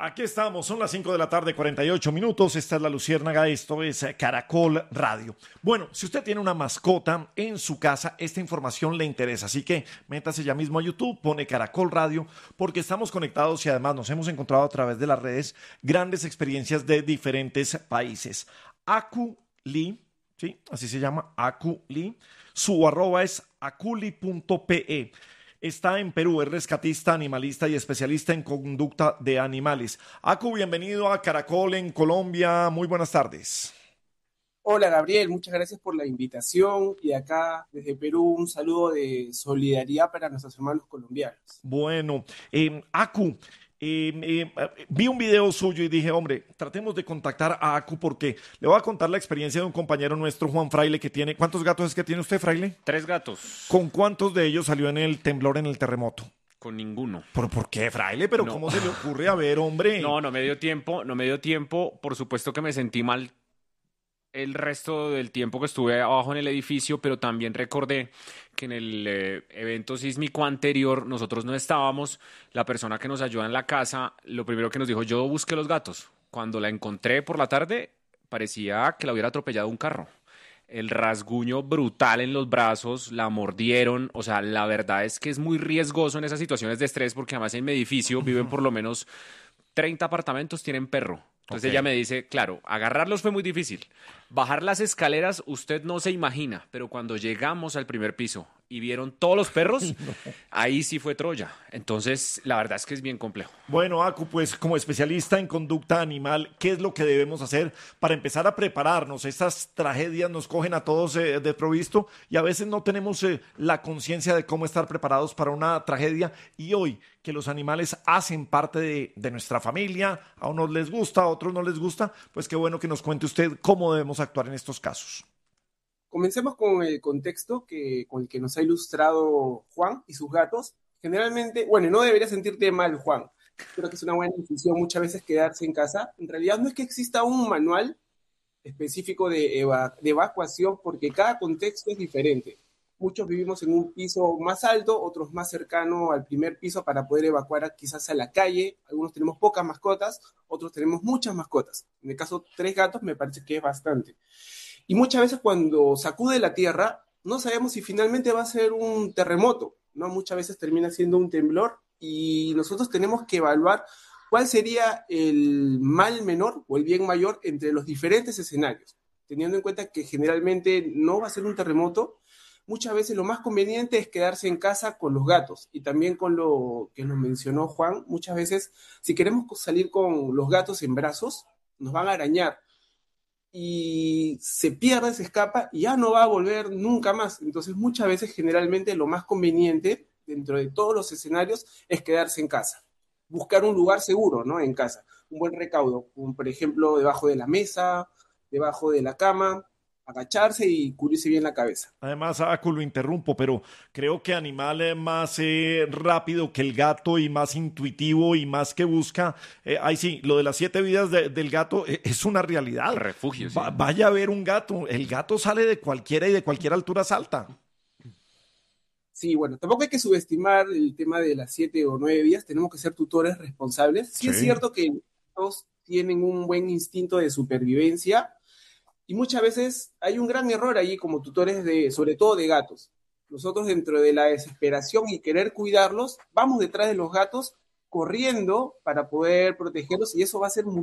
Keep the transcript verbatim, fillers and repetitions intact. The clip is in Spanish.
Aquí estamos, son las cinco de la tarde, cuarenta y ocho minutos. Esta es La Luciérnaga, esto es Caracol Radio. Bueno, si usted tiene una mascota en su casa, esta información le interesa. Así que métase ya mismo a YouTube, pone Caracol Radio, porque estamos conectados y además nos hemos encontrado a través de las redes grandes experiencias de diferentes países. Aculi, ¿sí? Así se llama, Aculi. Su arroba es aculi punto pe. Está en Perú, es rescatista, animalista y especialista en conducta de animales. Acu, bienvenido a Caracol en Colombia. Muy buenas tardes. Hola Gabriel, muchas gracias por la invitación y acá desde Perú un saludo de solidaridad para nuestros hermanos colombianos. Bueno, eh, Acu, eh, eh, vi un video suyo y dije, hombre, tratemos de contactar a Acu porque le voy a contar la experiencia de un compañero nuestro, Juan Fraile, que tiene... ¿Cuántos gatos es que tiene usted, Fraile? Tres gatos. ¿Con cuántos de ellos salió en el temblor, en el terremoto? Con ninguno. ¿Por, por qué, Fraile? ¿Pero no. cómo se le ocurre? A ver, hombre. No, no me dio tiempo, no me dio tiempo. Por supuesto que me sentí mal el resto del tiempo que estuve abajo en el edificio, pero también recordé que en el eh, evento sísmico anterior nosotros no estábamos. La persona que nos ayuda en la casa, lo primero que nos dijo, yo busqué los gatos. Cuando la encontré por la tarde, parecía que la hubiera atropellado un carro. El rasguño brutal en los brazos, la mordieron. O sea, la verdad es que es muy riesgoso en esas situaciones de estrés porque además en mi edificio viven por lo menos treinta apartamentos, tienen perro. Entonces okay. Ella me dice, claro, agarrarlos fue muy difícil. Bajar las escaleras usted no se imagina, pero cuando llegamos al primer piso y vieron todos los perros, no. Ahí sí fue Troya. Entonces, la verdad es que es bien complejo. Bueno, Acu, pues como especialista en conducta animal, ¿qué es lo que debemos hacer para empezar a prepararnos? Estas tragedias nos cogen a todos eh, de provisto y a veces no tenemos eh, la conciencia de cómo estar preparados para una tragedia. Y hoy, que los animales hacen parte de, de nuestra familia, a unos les gusta, a otros no les gusta, pues qué bueno que nos cuente usted cómo debemos actuar en estos casos. Comencemos con el contexto que, con el que nos ha ilustrado Juan y sus gatos. Generalmente, bueno, no debería sentirte mal, Juan. Creo que es una buena decisión muchas veces quedarse en casa. En realidad no es que exista un manual específico de, eva- de evacuación, porque cada contexto es diferente. Muchos vivimos en un piso más alto, otros más cercano al primer piso para poder evacuar a, quizás a la calle. Algunos tenemos pocas mascotas, otros tenemos muchas mascotas. En el caso, tres gatos me parece que es bastante. Y muchas veces cuando sacude la tierra, no sabemos si finalmente va a ser un terremoto, ¿no? Muchas veces termina siendo un temblor y nosotros tenemos que evaluar cuál sería el mal menor o el bien mayor entre los diferentes escenarios. Teniendo en cuenta que generalmente no va a ser un terremoto, muchas veces lo más conveniente es quedarse en casa con los gatos y también con lo que nos mencionó Juan. Muchas veces, si queremos salir con los gatos en brazos, nos van a arañar y se pierde, se escapa y ya no va a volver nunca más. Entonces, muchas veces, generalmente, lo más conveniente dentro de todos los escenarios es quedarse en casa. Buscar un lugar seguro, ¿no? En casa. Un buen recaudo, como por ejemplo, debajo de la mesa, debajo de la cama, agacharse y cubrirse bien la cabeza. Además, Acu, lo interrumpo, pero creo que animal es más eh, rápido que el gato y más intuitivo y más que busca. Eh, ay, sí, lo de las siete vidas de, del gato eh, es una realidad. Refugio, sí. Va, vaya a ver un gato. El gato sale de cualquiera y de cualquier altura salta. Sí, bueno, tampoco hay que subestimar el tema de las siete o nueve vidas. Tenemos que ser tutores responsables. Sí, sí. Es cierto que todos tienen un buen instinto de supervivencia. Y muchas veces hay un gran error ahí como tutores, de, sobre todo de gatos. Nosotros dentro de la desesperación y querer cuidarlos, vamos detrás de los gatos corriendo para poder protegerlos y eso va a ser